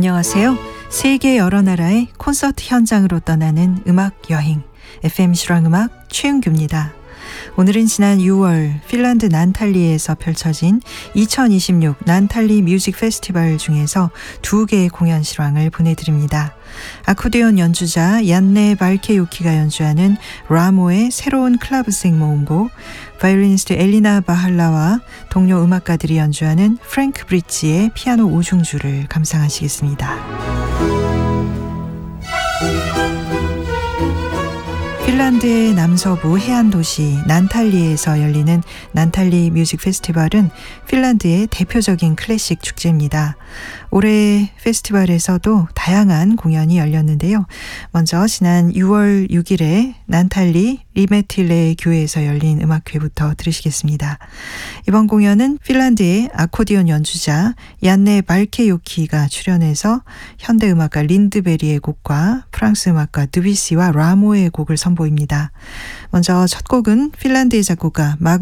안녕하세요. 세계 여러 나라의 콘서트 현장으로 떠나는 음악 여행 FM 실황음악 최은규입니다. 오늘은 지난 6월 핀란드 난탈리에서 펼쳐진 2026 난탈리 뮤직 페스티벌 중에서 2개의 공연 실황을 보내드립니다. 아코디온 연주자 얀네 발케요키가 연주하는 라모의 새로운 클라브생 모음곡, 바이올리니스트 엘리나 바할라와 동료 음악가들이 연주하는 프랭크 브리치의 피아노 오중주를 감상하시겠습니다. 핀란드의 남서부 해안 도시 난탈리에서 열리는 난탈리 뮤직 페스티벌은 핀란드의 대표적인 클래식 축제입니다. 올해 페스티벌에서도 다양한 공연이 열렸는데요. 먼저 지난 6월 6일에 난탈리 리메틸레 교회에서 열린 음악회부터 들으시겠습니다. 이번 공연은 핀란드의 아코디온 연주자 얀네 발케요키가 출연해서 현대음악가 린드베리의 곡과 프랑스 음악가 드뷔시와 라모의 곡을 선보입니다. 먼저 첫 곡은 핀란드의 작곡가